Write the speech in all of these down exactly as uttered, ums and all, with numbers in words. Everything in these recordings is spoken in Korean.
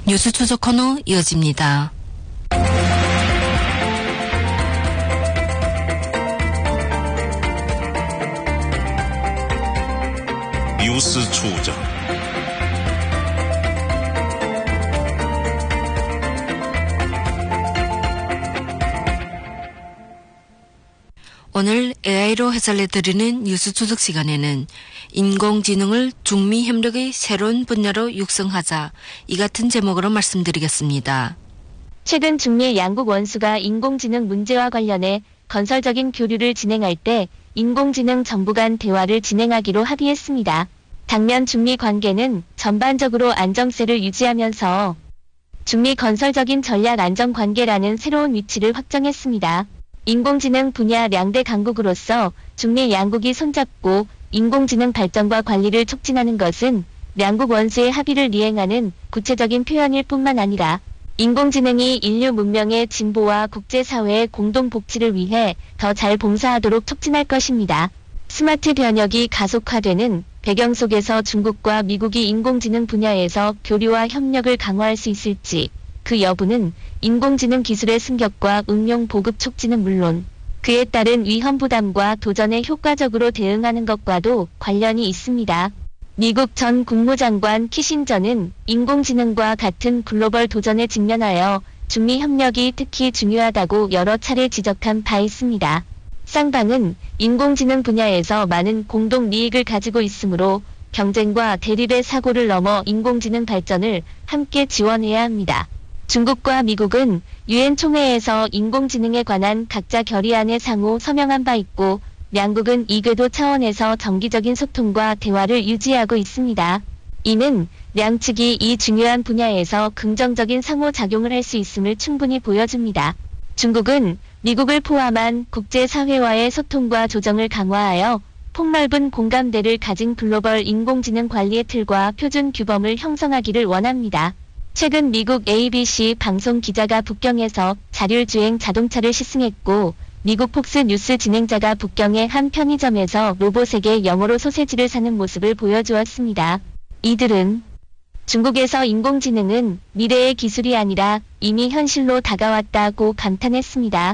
뉴스 추적 코너 이어집니다. 뉴스 추적. 오늘 에이아이로 해설해드리는 뉴스 추적 시간에는 인공지능을 중미 협력의 새로운 분야로 육성하자, 이 같은 제목으로 말씀드리겠습니다. 최근 중미 양국 원수가 인공지능 문제와 관련해 건설적인 교류를 진행할 때 인공지능 정부 간 대화를 진행하기로 합의했습니다. 당면 중미 관계는 전반적으로 안정세를 유지하면서 중미 건설적인 전략 안정 관계라는 새로운 위치를 확정했습니다. 인공지능 분야 양대 강국으로서 중미 양국이 손잡고 인공지능 발전과 관리를 촉진하는 것은 양국 원수의 합의를 이행하는 구체적인 표현일 뿐만 아니라 인공지능이 인류 문명의 진보와 국제사회의 공동 복지를 위해 더 잘 봉사하도록 촉진할 것입니다. 스마트 변혁이 가속화되는 배경 속에서 중국과 미국이 인공지능 분야에서 교류와 협력을 강화할 수 있을지, 그 여부는 인공지능 기술의 승격과 응용 보급 촉진은 물론 그에 따른 위험 부담과 도전에 효과적으로 대응하는 것과도 관련이 있습니다. 미국 전 국무장관 키신저는 인공지능과 같은 글로벌 도전에 직면하여 중미 협력이 특히 중요하다고 여러 차례 지적한 바 있습니다. 쌍방은 인공지능 분야에서 많은 공동 이익을 가지고 있으므로 경쟁과 대립의 사고를 넘어 인공지능 발전을 함께 지원해야 합니다. 중국과 미국은 유엔 총회에서 인공지능에 관한 각자 결의안에 상호 서명한 바 있고, 양국은 이 궤도 차원에서 정기적인 소통과 대화를 유지하고 있습니다. 이는 양측이 이 중요한 분야에서 긍정적인 상호작용을 할 수 있음을 충분히 보여줍니다. 중국은 미국을 포함한 국제사회와의 소통과 조정을 강화하여 폭넓은 공감대를 가진 글로벌 인공지능 관리의 틀과 표준 규범을 형성하기를 원합니다. 최근 미국 에이비씨 방송 기자가 북경에서 자율주행 자동차를 시승했고, 미국 폭스뉴스 진행자가 북경의 한 편의점에서 로봇에게 영어로 소세지를 사는 모습을 보여주었습니다. 이들은 중국에서 인공지능은 미래의 기술이 아니라 이미 현실로 다가왔다고 감탄했습니다.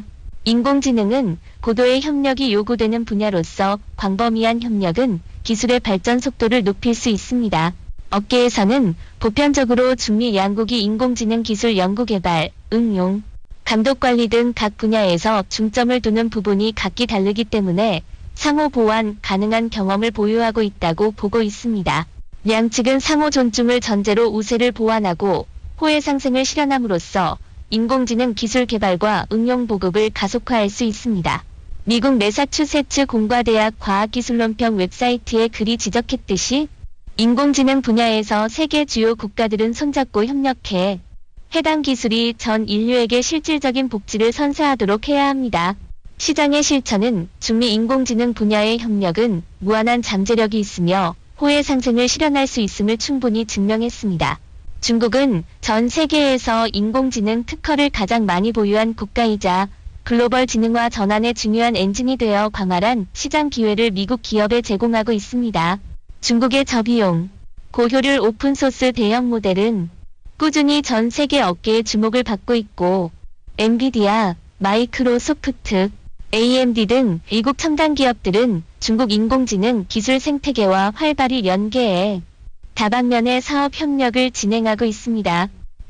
인공지능은 고도의 협력이 요구되는 분야로서 광범위한 협력은 기술의 발전 속도를 높일 수 있습니다. 업계에서는 보편적으로 중미 양국이 인공지능 기술 연구개발, 응용, 감독관리 등 각 분야에서 중점을 두는 부분이 각기 다르기 때문에 상호 보완 가능한 경험을 보유하고 있다고 보고 있습니다. 양측은 상호 존중을 전제로 우세를 보완하고 호혜 상생을 실현함으로써 인공지능 기술 개발과 응용 보급을 가속화할 수 있습니다. 미국 매사추세츠 공과대학 과학기술론평 웹사이트에 글이 지적했듯이 인공지능 분야에서 세계 주요 국가들은 손잡고 협력해 해당 기술이 전 인류에게 실질적인 복지를 선사하도록 해야 합니다. 시장의 실천은 중미 인공지능 분야의 협력은 무한한 잠재력이 있으며 호혜 상생을 실현할 수 있음을 충분히 증명했습니다. 중국은 전 세계에서 인공지능 특허를 가장 많이 보유한 국가이자 글로벌 지능화 전환의 중요한 엔진이 되어 광활한 시장 기회를 미국 기업에 제공하고 있습니다. 중국의 저비용, 고효율 오픈소스 대형 모델은 꾸준히 전 세계 업계의 주목을 받고 있고, 엔비디아, 마이크로소프트, 에이엠디 등 미국 첨단 기업들은 중국 인공지능 기술 생태계와 활발히 연계해 다방면의 사업 협력을 진행하고 있습니다.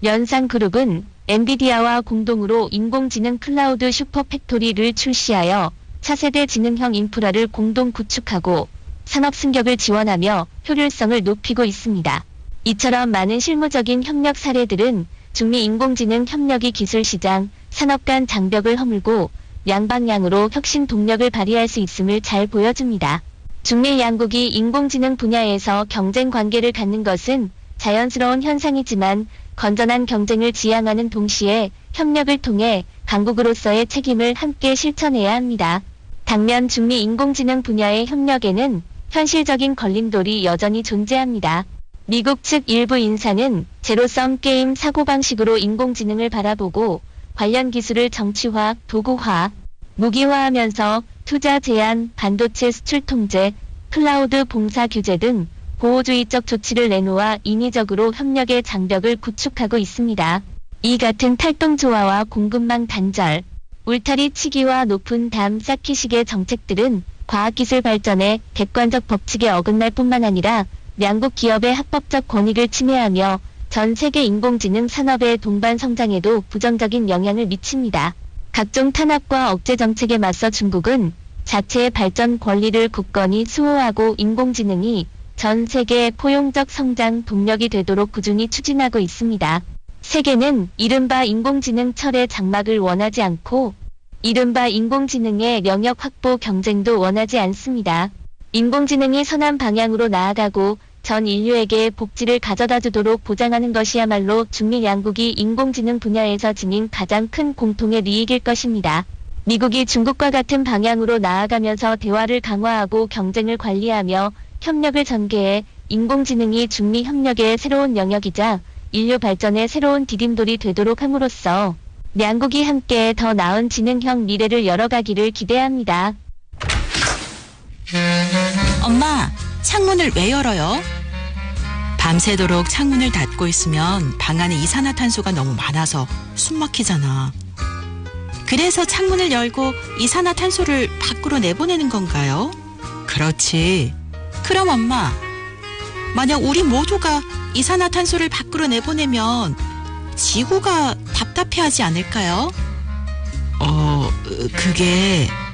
연상그룹은 엔비디아와 공동으로 인공지능 클라우드 슈퍼팩토리를 출시하여 차세대 지능형 인프라를 공동 구축하고 산업 승격을 지원하며 효율성을 높이고 있습니다. 이처럼 많은 실무적인 협력 사례들은 중미 인공지능 협력이 기술 시장, 산업 간 장벽을 허물고 양방향으로 혁신 동력을 발휘할 수 있음을 잘 보여줍니다. 중미 양국이 인공지능 분야에서 경쟁 관계를 갖는 것은 자연스러운 현상이지만 건전한 경쟁을 지향하는 동시에 협력을 통해 강국으로서의 책임을 함께 실천해야 합니다. 당면 중미 인공지능 분야의 협력에는 현실적인 걸림돌이 여전히 존재합니다. 미국 측 일부 인사는 제로섬 게임 사고방식으로 인공지능을 바라보고 관련 기술을 정치화, 도구화, 무기화하면서 투자 제한, 반도체 수출 통제, 클라우드 봉사 규제 등 보호주의적 조치를 내놓아 인위적으로 협력의 장벽을 구축하고 있습니다. 이 같은 탈동 조화와 공급망 단절, 울타리 치기와 높은 담 쌓기식의 정책들은 과학기술 발전에 객관적 법칙에 어긋날 뿐만 아니라 양국 기업의 합법적 권익을 침해하며 전 세계 인공지능 산업의 동반 성장에도 부정적인 영향을 미칩니다. 각종 탄압과 억제 정책에 맞서 중국은 자체의 발전 권리를 굳건히 수호하고 인공지능이 전 세계 포용적 성장 동력이 되도록 꾸준히 추진하고 있습니다. 세계는 이른바 인공지능 철의 장막을 원하지 않고 이른바 인공지능의 영역 확보 경쟁도 원하지 않습니다. 인공지능이 선한 방향으로 나아가고 전 인류에게 복지를 가져다 주도록 보장하는 것이야말로 중미 양국이 인공지능 분야에서 지닌 가장 큰 공통의利益일 것입니다. 미국이 중국과 같은 방향으로 나아가면서 대화를 강화하고 경쟁을 관리하며 협력을 전개해 인공지능이 중미 협력의 새로운 영역이자 인류 발전의 새로운 디딤돌이 되도록 함으로써 양국이 함께 더 나은 지능형 미래를 열어가기를 기대합니다. 엄마, 창문을 왜 열어요? 밤새도록 창문을 닫고 있으면 방 안에 이산화탄소가 너무 많아서 숨 막히잖아. 그래서 창문을 열고 이산화탄소를 밖으로 내보내는 건가요? 그렇지. 그럼 엄마, 만약 우리 모두가 이산화탄소를 밖으로 내보내면 지구가 답답해하지 않을까요? 어, 그게...